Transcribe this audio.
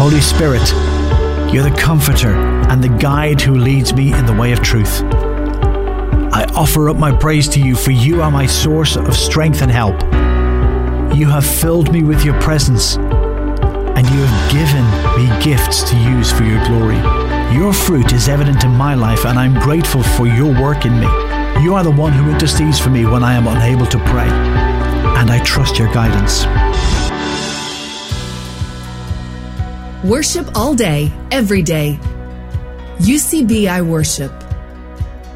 Holy Spirit, you're the comforter and the guide who leads me in the way of truth. I offer up my praise to you, for you are my source of strength and help. You have filled me with your presence, and you have given me gifts to use for your glory. Your fruit is evident in my life, and I'm grateful for your work in me. You are the one who intercedes for me when I am unable to pray, and I trust your guidance. Worship all day, every day. UCBI Worship.